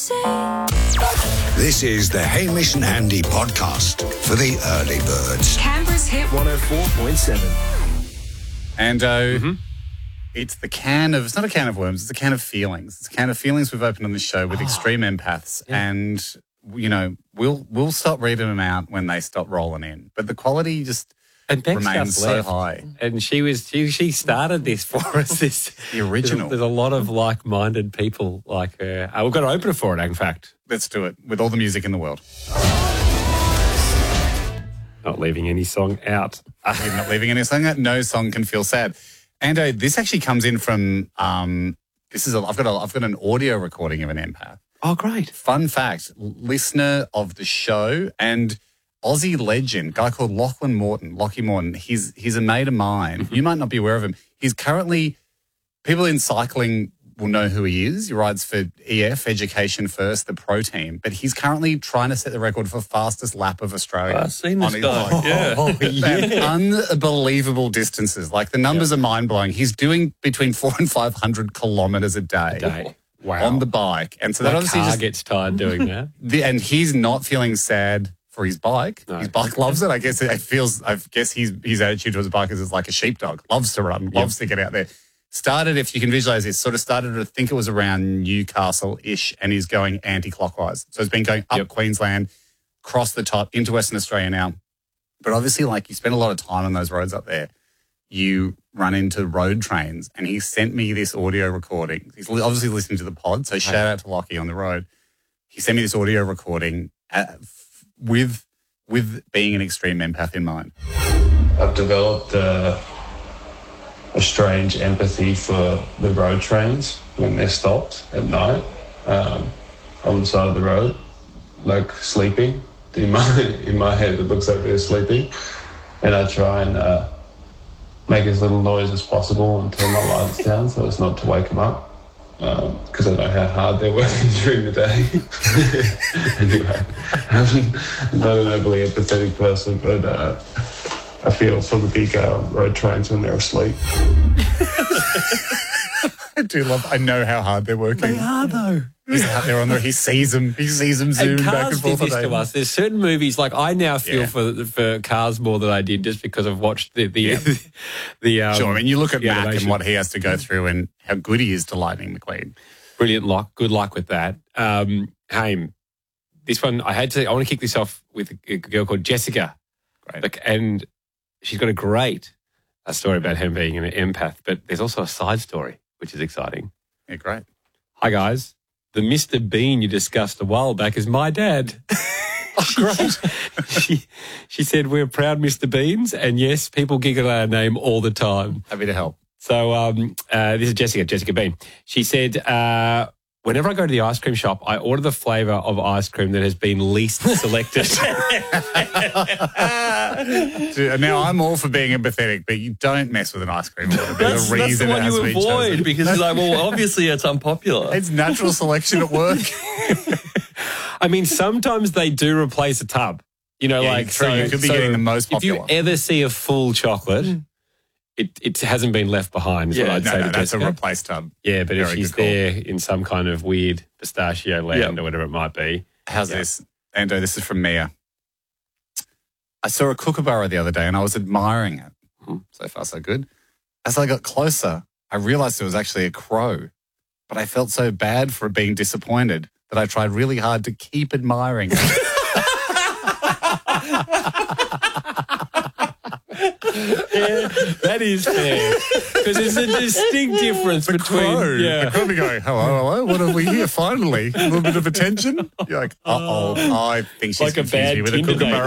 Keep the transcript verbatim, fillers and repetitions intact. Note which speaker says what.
Speaker 1: sing.
Speaker 2: This is the Hamish and Andy podcast for the early birds.
Speaker 1: Canberra's hit
Speaker 3: one oh four point seven.
Speaker 4: And uh,
Speaker 3: Mm-hmm.
Speaker 4: it's the can of, it's not a can of worms, it's a can of feelings. It's a can of feelings we've opened on this show with extreme empaths.
Speaker 3: Yeah.
Speaker 4: And, you know, we'll we'll stop reading them out when they stop rolling in. But the quality just
Speaker 3: And Beck
Speaker 4: remains
Speaker 3: just
Speaker 4: so
Speaker 3: left.
Speaker 4: high.
Speaker 3: And she was she, she started this for us. This
Speaker 4: The original.
Speaker 3: There's, there's a lot of like-minded people like her. Uh, we've got to open it for it, in fact.
Speaker 4: Let's do it with all the music in the world.
Speaker 3: Not leaving any song out.
Speaker 4: We're not leaving any song out. No song can feel sad. And uh, this actually comes in from, um, this is, a, I've got a, I've got an audio recording of an empath.
Speaker 3: Oh, great.
Speaker 4: Fun fact, listener of the show and Aussie legend, guy called Lachlan Morton, Lockie Morton, he's he's a mate of mine. You might not be aware of him. He's currently, people in cycling will know who he is. He rides for E F, Education First, the pro team. But he's currently trying to set the record for fastest lap of Australia.
Speaker 5: I've seen this
Speaker 4: on his
Speaker 5: guy,
Speaker 4: bike.
Speaker 5: yeah.
Speaker 3: Oh, yeah.
Speaker 4: And unbelievable distances. Like the numbers are mind-blowing. He's doing between four and five hundred kilometres a day.
Speaker 3: Day. Wow.
Speaker 4: On the bike. And so
Speaker 3: My
Speaker 4: that obviously
Speaker 3: car
Speaker 4: just
Speaker 3: gets tired doing that.
Speaker 4: the, and he's not feeling sad for his bike.
Speaker 3: No.
Speaker 4: His bike loves it. I guess it feels, I guess his, his attitude towards his bike is it's like a sheepdog. Loves to run, loves to get out there. Started, if you can visualize this, sort of started, I think it was around Newcastle-ish, and he's going anti-clockwise. So it's been going up
Speaker 3: Yep.
Speaker 4: Queensland, across the top, into Western Australia now. But obviously, like, you spend a lot of time on those roads up there. You run into road trains, and he sent me this audio recording. He's li- obviously listening to the pod, so shout out to Lockie on the road. He sent me this audio recording at, f- with with being an extreme empath in mind.
Speaker 6: I've developed uh, a strange empathy for the road trains when they're stopped at night um, on the side of the road, like sleeping. In my in my head, it looks like they're sleeping, and I try and uh, make as little noise as possible and turn my lights down so as not to wake them up, because um, I know how hard they're working during the day. Anyway, I'm not an overly empathetic person, but uh, I feel for the big uh, road trains when they're asleep.
Speaker 4: I do love, I know how hard they're working.
Speaker 3: They are, though.
Speaker 4: He's out there on the, he sees them, he sees them zoom
Speaker 3: And
Speaker 4: back
Speaker 3: Cars
Speaker 4: and
Speaker 3: did
Speaker 4: forth.
Speaker 3: this
Speaker 4: on
Speaker 3: to
Speaker 4: them.
Speaker 3: us. There's certain movies, like I now feel
Speaker 4: Yeah.
Speaker 3: for for Cars more than I did just because I've watched the the, the um,
Speaker 4: Sure, I mean, you look at
Speaker 3: the
Speaker 4: Mac
Speaker 3: animation.
Speaker 4: and what he has to go through and how good he is to Lightning McQueen.
Speaker 3: Brilliant luck. Good luck with that. Um, Haim, this one, I had to, I want to kick this off with a girl called Jessica.
Speaker 4: Great.
Speaker 3: Like, and she's got a great a story about him being an empath, but there's also a side story, which is exciting.
Speaker 4: Yeah, great.
Speaker 3: Hi, guys. The Mister Bean you discussed a while back is my dad.
Speaker 4: Oh, great.
Speaker 3: she, she said, we're proud Mister Beans, and yes, people giggle at our name all the time.
Speaker 4: Happy to help.
Speaker 3: So um, uh, this is Jessica, Jessica Bean. She said, uh, whenever I go to the ice cream shop, I order the flavour of ice cream that has been least selected.
Speaker 4: Dude, now, I'm all for being empathetic, but you don't mess with an ice cream order. There's
Speaker 5: That's,
Speaker 4: a
Speaker 5: that's
Speaker 4: reason
Speaker 5: the
Speaker 4: it
Speaker 5: one
Speaker 4: has
Speaker 5: you
Speaker 4: to be
Speaker 5: avoid
Speaker 4: chosen.
Speaker 5: because you're like, well, obviously it's unpopular.
Speaker 4: It's natural selection at work.
Speaker 3: I mean, sometimes they do replace a tub. You know,
Speaker 4: Yeah,
Speaker 3: like
Speaker 4: true.
Speaker 3: so,
Speaker 4: You could be
Speaker 3: so
Speaker 4: getting the most
Speaker 3: if you
Speaker 4: popular.
Speaker 3: ever see a full chocolate, it, it hasn't been left behind, is
Speaker 5: Yeah,
Speaker 3: what I'd
Speaker 4: No,
Speaker 3: say
Speaker 4: no,
Speaker 3: to
Speaker 4: that's a
Speaker 3: Jessica.
Speaker 4: replaced tub.
Speaker 3: Yeah, but if
Speaker 4: Very
Speaker 3: she's
Speaker 4: good call.
Speaker 3: there in some kind of weird pistachio land
Speaker 5: Yep.
Speaker 3: or whatever it might be.
Speaker 4: How's
Speaker 3: Yeah.
Speaker 4: this? Ando, this is from Mia. I saw a kookaburra the other day and I was admiring it.
Speaker 3: Hmm.
Speaker 4: So far, so good. As I got closer, I realized it was actually a crow, but I felt so bad for being disappointed that I tried really hard to keep admiring it.
Speaker 3: Yeah, that is fair. Because there's a distinct difference
Speaker 4: The
Speaker 3: between...
Speaker 4: crow.
Speaker 3: Yeah.
Speaker 4: The crow be going, hello, hello, what are we here finally? A little bit of attention? You're like, uh-oh, I think she's
Speaker 3: Like a
Speaker 4: confused
Speaker 3: bad
Speaker 4: me with a
Speaker 3: Tinder date.
Speaker 4: kookaburra.